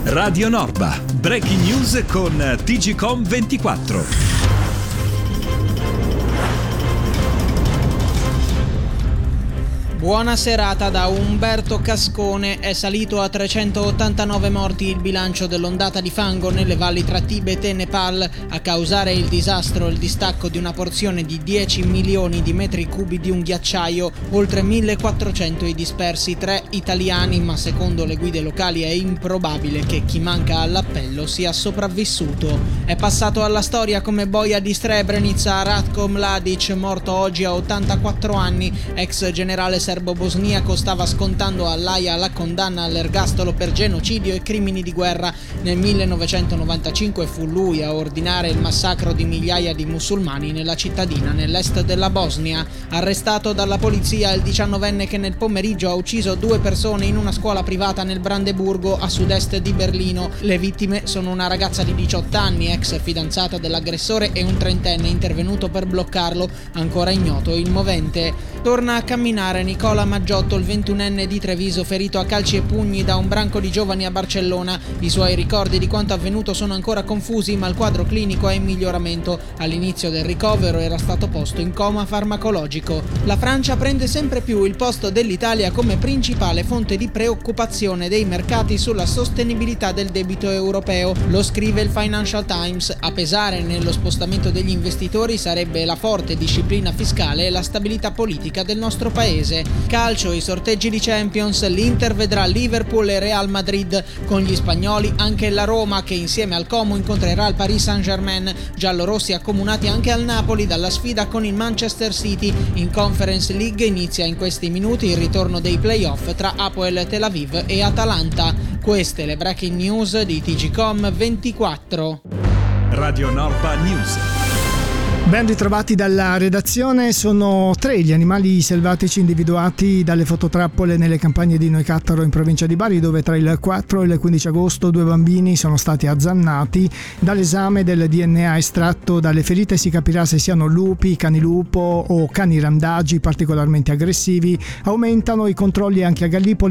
Radio Norba, breaking news con TGCom24. Buona serata da Umberto Cascone. È salito a 389 morti il bilancio dell'ondata di fango nelle valli tra Tibet e Nepal. A causare il disastro il distacco di una porzione di 10 milioni di metri cubi di un ghiacciaio, oltre 1400 i dispersi, 3 italiani, ma secondo le guide locali è improbabile che chi manca all'appello sia sopravvissuto. È passato alla storia come boia di Srebrenica Ratko Mladic, morto oggi a 84 anni, ex generale serbo-bosniaco, stava scontando all'Aia la condanna all'ergastolo per genocidio e crimini di guerra. Nel 1995 fu lui a ordinare il massacro di migliaia di musulmani nella cittadina nell'est della Bosnia. Arrestato dalla polizia il 19enne che nel pomeriggio ha ucciso 2 persone in una scuola privata nel Brandeburgo a sud-est di Berlino. Le vittime sono una ragazza di 18 anni, ex fidanzata dell'aggressore, e un trentenne intervenuto per bloccarlo, ancora ignoto il movente. Torna a camminare Nicola Maggiotto, il 21enne di Treviso, ferito a calci e pugni da un branco di giovani a Barcellona. I suoi ricordi di quanto avvenuto sono ancora confusi, ma il quadro clinico è in miglioramento. All'inizio del ricovero era stato posto in coma farmacologico. La Francia prende sempre più il posto dell'Italia come principale fonte di preoccupazione dei mercati sulla sostenibilità del debito europeo. Lo scrive il Financial Times. A pesare nello spostamento degli investitori sarebbe la forte disciplina fiscale e la stabilità politica del nostro paese. Calcio, i sorteggi di Champions, l'Inter vedrà Liverpool e Real Madrid. Con gli spagnoli anche la Roma, che insieme al Como incontrerà il Paris Saint-Germain. Giallorossi accomunati anche al Napoli dalla sfida con il Manchester City. In Conference League inizia in questi minuti il ritorno dei playoff tra Hapoel Tel Aviv e Atalanta. Queste le breaking news di TGCom24. Radio Norba News. Ben ritrovati dalla redazione. Sono 3 gli animali selvatici individuati dalle fototrappole nelle campagne di Noicattaro in provincia di Bari, dove tra il 4 e il 15 agosto 2 bambini sono stati azzannati. Dall'esame del DNA estratto dalle ferite si capirà se siano lupi, cani lupo o cani randagi particolarmente aggressivi. Aumentano i controlli anche a Gallipoli